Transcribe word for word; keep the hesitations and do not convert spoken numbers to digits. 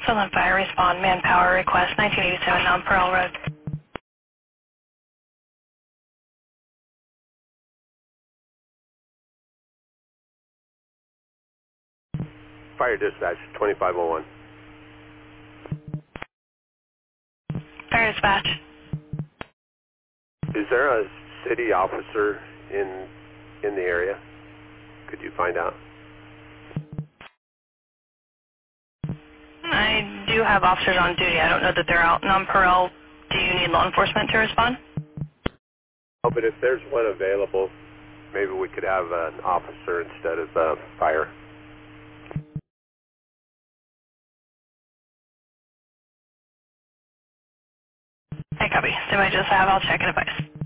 Southern Fire Respond Manpower Request nineteen eighty-seven Nonpareil Road. Fire dispatch, twenty-five oh one. Fire Dispatch. Is there a city officer in in the area? Could you find out? I do have officers on duty. I don't know that they're out. Nonpareil, do you need law enforcement to respond? Oh, but if there's one available, maybe we could have an officer instead of uh, fire. I copy. So I just have, I'll check in advice.